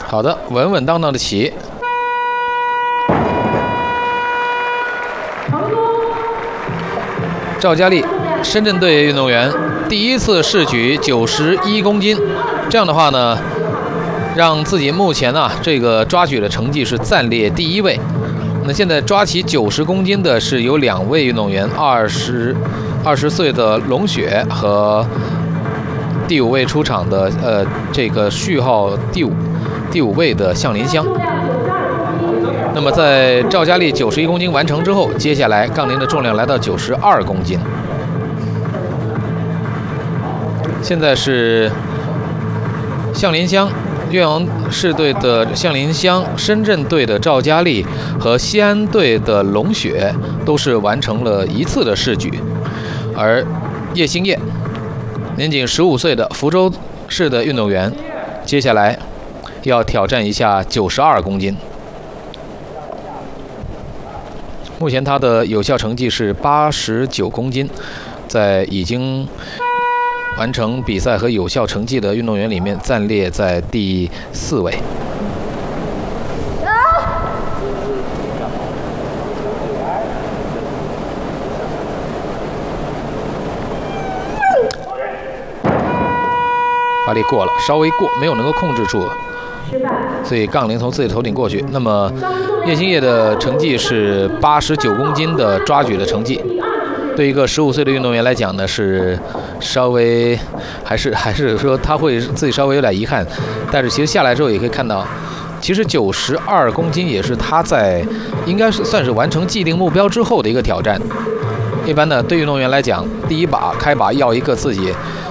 好的，稳稳当当的起。赵佳丽，深圳队运动员，第一次试举91公斤，这样的话呢，让自己目前这个抓举的成绩是暂列第1位。那现在抓起90公斤的是有2位运动员，20岁的龙雪和第5位出场的这个序号第5位的向林香。那么在赵佳丽91公斤完成之后，接下来杠铃的重量来到92公斤。现在是向林香、岳阳市队的向林香、深圳队的赵佳丽和西安队的龙雪都是完成了1次的试举，而叶星烨年仅15岁的福州市的运动员，接下来要挑战一下92公斤。目前他的有效成绩是89公斤，在已经完成比赛和有效成绩的运动员里面暂列在第4位。发力过了，稍微过，没有能够控制住，所以杠铃从自己头顶过去。那么叶星烨的成绩是89公斤的抓举的成绩，对一个15岁的运动员来讲呢，是稍微还是说他会自己稍微有点遗憾，但是其实下来之后也可以看到，其实92公斤也是他在应该是算是完成既定目标之后的一个挑战。一般呢，对运动员来讲，第一把开把要一个自己